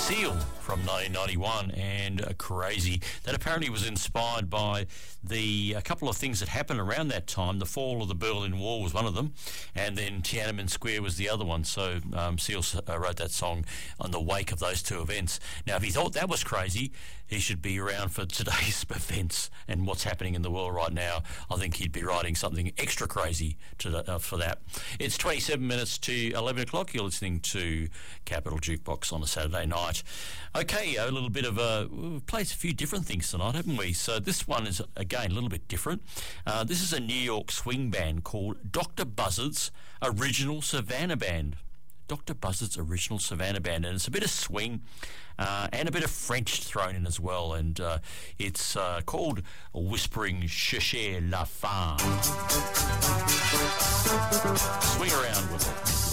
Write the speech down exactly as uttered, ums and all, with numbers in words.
Seal from nineteen ninety-one and uh, Crazy. That apparently was inspired by the a couple of things that happened around that time. The fall of the Berlin Wall was one of them, and then Tiananmen Square was the other one. So um, Seal uh, wrote that song on the wake of those two events. Now, if he thought that was crazy, he should be around for today's events and what's happening in the world right now. I think he'd be writing something extra crazy to the, uh, for that. It's twenty-seven minutes to eleven o'clock. You're listening to Capital Jukebox on a Saturday night. Okay, a little bit of a... We've played a few different things tonight, haven't we? So this one is, again, a little bit different. Uh, this is a New York swing band called Doctor Buzzard's Original Savannah Band. Doctor Buzzard's Original Savannah Band, and it's a bit of swing uh, and a bit of French thrown in as well, and uh, it's uh, called Whispering Cherchez la Femme. Swing around with it.